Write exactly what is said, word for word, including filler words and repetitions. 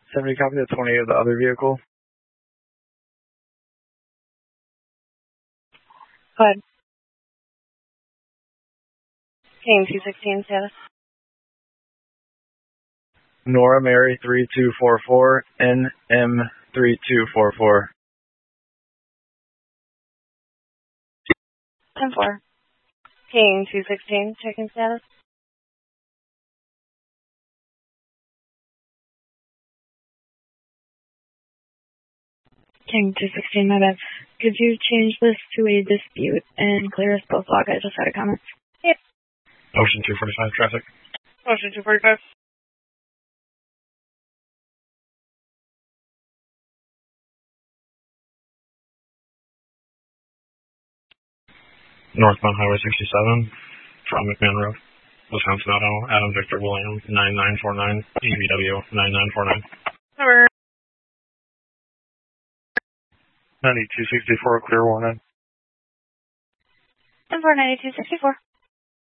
Somebody copy the twenty of the other vehicle. Go ahead. King two sixteen status. Nora Mary three two four four, N M three two four four. ten four. King two sixteen, checking status. King two sixteen, my bad. Could you change this to a dispute and clear us both log? I just had a comment. Yep. Ocean two forty-five traffic. Ocean two forty-five. Northbound Highway sixty-seven from McMahon Road, Wisconsin Auto, Adam Victor William, nine nine four nine, E V W, nine nine four nine. Number. ninety-two sixty-four, clear warning. ten four ninety-two sixty-four.